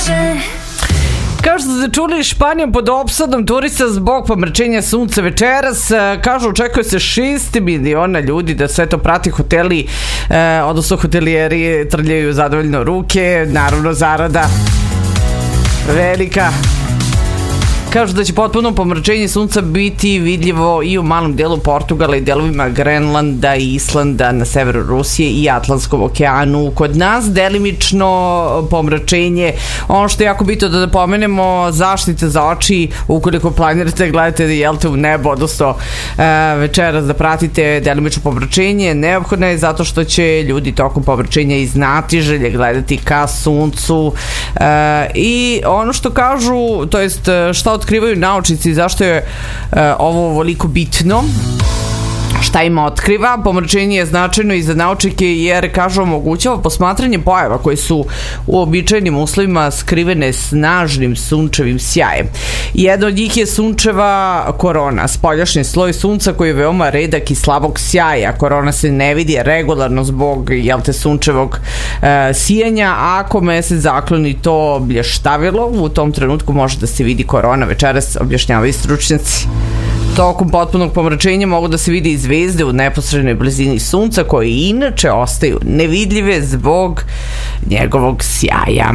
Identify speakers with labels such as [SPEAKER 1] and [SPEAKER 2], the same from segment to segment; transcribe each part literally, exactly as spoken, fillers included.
[SPEAKER 1] Kao što ste čuli, Španija pod opsadom turista zbog pomračenja sunca večeras. Kažu, očekuje se šest miliona ljudi da sve to prati. Hoteli, eh, odnosno hotelijeri trljaju zadovoljno ruke. Naravno, zarada velika. Kažu da će potpuno pomračenje sunca biti vidljivo i u malom delu Portugala i delovima Grenlanda i Islanda na severu Rusije i Atlantskom okeanu. Kod nas delimično pomračenje. Ono što je jako bitno da pomenemo, zaštita za oči ukoliko planirate, gledate da jelte u nebo, odnosno e, večeras da pratite delimično pomračenje. Neophodno je zato što će ljudi tokom pomračenja iz znatiželje gledati ka suncu. E, I ono što kažu, to jest šta otkrivaju naučnici, zašto je uh, ovo ovoliko bitno, šta ima otkriva. Pomračenje je značajno i za naučnike jer, kažu, omogućava posmatranje pojava koje su u običajnim uslovima skrivene snažnim sunčevim sjajem. Jedna od njih je sunčeva korona, spoljašnji sloj sunca koji je veoma redak i slabog sjaja. Korona se ne vidi regularno zbog, jel te, sunčevog e, sijanja, a ako mesec zakloni to blještavilo, u tom trenutku može da se vidi korona. Večeras objašnjavaju stručnjaci. Tokom potpunog pomračenja mogu da se vidi i zvezde u neposrednoj blizini sunca, koje inače ostaju nevidljive zbog njegovog sjaja.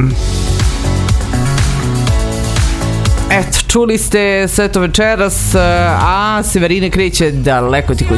[SPEAKER 1] Eto, čuli ste sve to večeras, a Severina kreće daleko ti kući.